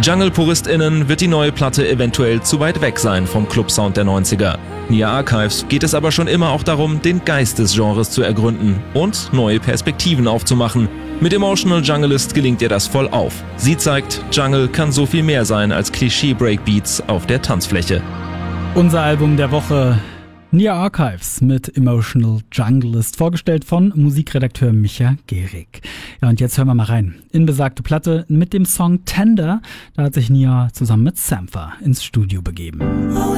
Jungle-PuristInnen wird die neue Platte eventuell zu weit weg sein vom Club-Sound der 90er. Nia Archives geht es aber schon immer auch darum, den Geist des Genres zu ergründen und neue Perspektiven aufzumachen. Mit Emotional Junglist gelingt ihr das voll auf. Sie zeigt, Jungle kann so viel mehr sein als Klischee-Breakbeats auf der Tanzfläche. Unser Album der Woche: Nia Archives mit Emotional Junglist, vorgestellt von Musikredakteur Micha Gehrig. Ja, und jetzt hören wir mal rein in besagte Platte mit dem Song Tender. Da hat sich Nia zusammen mit Sampha ins Studio begeben.